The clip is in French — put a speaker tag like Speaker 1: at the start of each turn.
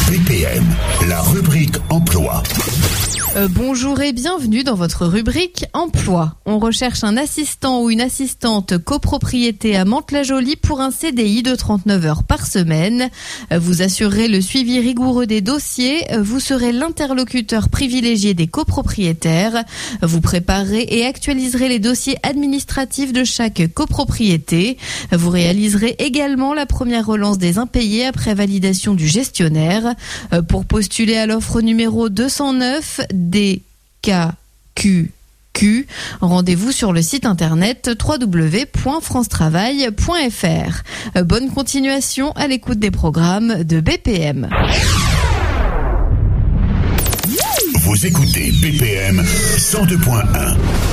Speaker 1: BPM, la rubrique emploi.
Speaker 2: Bonjour et bienvenue dans votre rubrique emploi. On recherche un assistant ou une assistante copropriété à Mantes-la-Jolie pour un CDI de 39 heures par semaine. Vous assurerez le suivi rigoureux des dossiers. Vous serez l'interlocuteur privilégié des copropriétaires. Vous préparerez et actualiserez les dossiers administratifs de chaque copropriété. Vous réaliserez également la première relance des impayés après validation du gestionnaire. Pour postuler à l'offre numéro 209 DKQQ, rendez-vous sur le site internet www.francetravail.fr. Bonne continuation à l'écoute des programmes de BPM.
Speaker 1: Vous écoutez BPM 102.1.